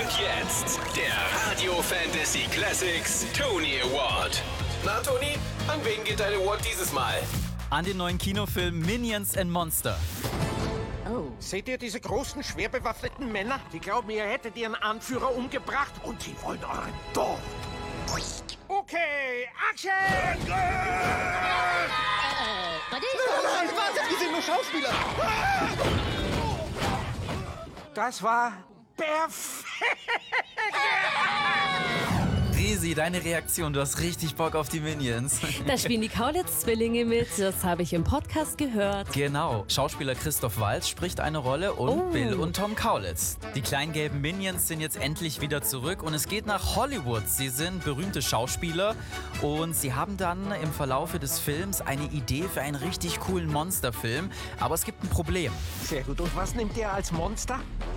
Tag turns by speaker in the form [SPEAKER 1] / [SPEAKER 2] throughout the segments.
[SPEAKER 1] jetzt der Radio Fantasy Classics Tony Award.
[SPEAKER 2] Na, Toni, an wen geht dein Award dieses Mal?
[SPEAKER 3] An den neuen Kinofilm Minions & Monster.
[SPEAKER 4] Seht ihr diese großen, schwer bewaffneten Männer? Die glauben, ihr hättet ihren Anführer umgebracht und sie wollen euren Dorf. Okay, Action!
[SPEAKER 5] Nein, wartet, wir sind nur Schauspieler.
[SPEAKER 4] Das war perfekt.
[SPEAKER 3] Risi, deine Reaktion, du hast richtig Bock auf die Minions.
[SPEAKER 6] Da spielen die Kaulitz-Zwillinge mit, das habe ich im Podcast gehört.
[SPEAKER 3] Genau, Schauspieler Christoph Waltz spricht eine Rolle und Bill und Tom Kaulitz. Die kleinen gelben Minions sind jetzt endlich wieder zurück und es geht nach Hollywood. Sie sind berühmte Schauspieler und sie haben dann im Verlaufe des Films eine Idee für einen richtig coolen Monsterfilm. Aber es gibt ein Problem.
[SPEAKER 4] Sehr gut. Und was nimmt ihr als Monster?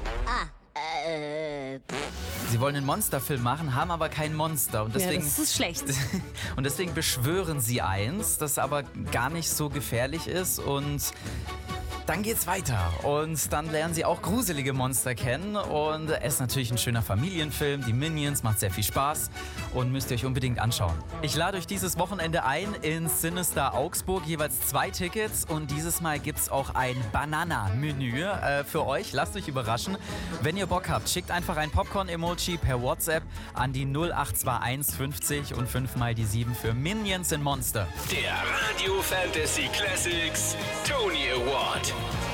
[SPEAKER 3] Sie wollen einen Monsterfilm machen, haben aber kein Monster. Und deswegen,
[SPEAKER 6] Ja, das ist schlecht.
[SPEAKER 3] und deswegen beschwören sie eins, das aber gar nicht so gefährlich ist. Und dann geht's weiter. Und dann lernen sie auch gruselige Monster kennen. Und es ist natürlich ein schöner Familienfilm. Die Minions, macht sehr viel Spaß. Und müsst ihr euch unbedingt anschauen. Ich lade euch dieses Wochenende ein ins Sinister Augsburg. Jeweils 2 Tickets. Und dieses Mal gibt's auch ein Banana-Menü für euch. Lasst euch überraschen. Wenn ihr Bock habt, schickt einfach ein Popcorn-Emoji per WhatsApp an die 0821 50 und 5 mal die 7 für Minions & Monster.
[SPEAKER 1] Der Radio Fantasy Classics Tony Award.